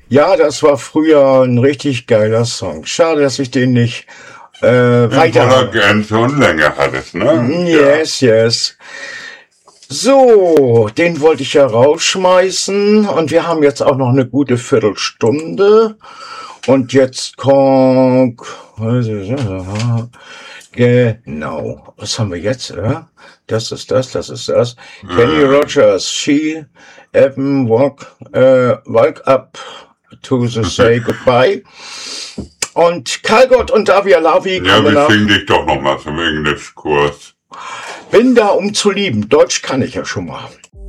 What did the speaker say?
Ja, das war früher ein richtig geiler Song. Schade, dass ich den nicht weiter Voller habe. Gänze und Länge hat es, ne? Yes, yes. So, den wollte ich ja rausschmeißen und wir haben jetzt auch noch eine gute Viertelstunde. Und jetzt kommt... Genau. Was haben wir jetzt? Das ist das. Kenny Rogers, She, Evan, Walk Up to the Say Goodbye. Und Karlgott und Davia Lavi Ja, kommen wir nach. singen dich doch noch mal zum Englischkurs. Bin da, um zu lieben. Deutsch kann ich ja schon mal.